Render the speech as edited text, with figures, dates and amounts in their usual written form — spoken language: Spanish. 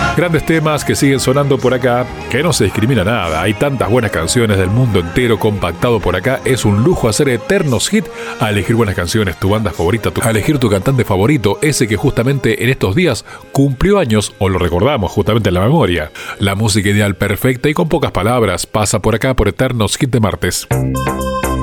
Grandes temas que siguen sonando por acá, que no se discrimina nada. Hay tantas buenas canciones del mundo entero compactado por acá. Es un lujo hacer eternos hits a elegir buenas canciones, tu banda favorita, a elegir tu cantante favorito, ese que justamente en estos días cumplió años o lo recordamos justamente en la memoria. La música ideal perfecta y con pocas palabras pasa por acá por eternos hits de martes.